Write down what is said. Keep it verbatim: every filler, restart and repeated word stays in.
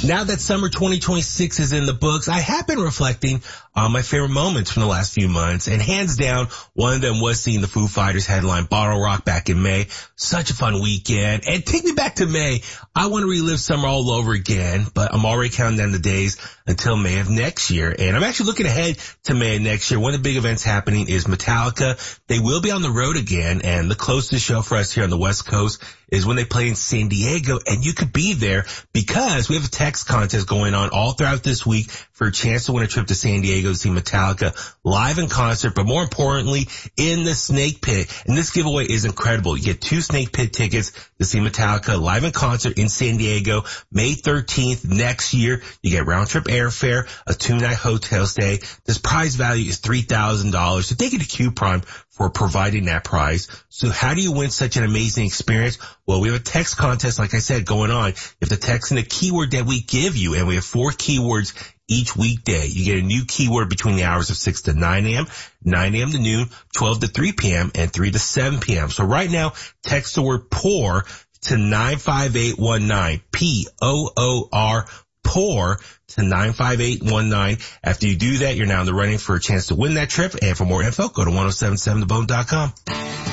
Now that summer twenty twenty-six is in the books, I have been reflecting on my favorite moments from the last few months, and hands down, one of them was seeing the Foo Fighters headline Bottle Rock back in May. Such a fun weekend. And take me back to May. I want to relive summer all over again, but I'm already counting down the days until May of next year. And I'm actually looking ahead to May of next year. One of the big events happening is Metallica. They will be on the road again, and the closest show for us here on the West Coast is when they play in San Diego, and you could be there because we have a text contest going on all throughout this week for a chance to win a trip to San Diego to see Metallica live in concert, but more importantly, in the Snake Pit. And this giveaway is incredible. You get two Snake Pit tickets to see Metallica live in concert in San Diego, May thirteenth next year. You get round trip airfare, a two-night hotel stay. This prize value is three thousand dollars. So thank you to Q Prime for providing that prize. So how do you win such an amazing experience? Well, we have a text contest, like I said, going on. You have to text in a keyword that we give you, and we have four keywords each weekday. You get a new keyword between the hours of six to nine a.m., nine a.m. to noon, twelve to three p.m., and three to seven p.m. So right now, text the word POUR to nine five eight one nine, P O O R, POUR to nine five eight one nine. After you do that, you're now in the running for a chance to win that trip. And for more info, go to ten seventy-seven the bone dot com.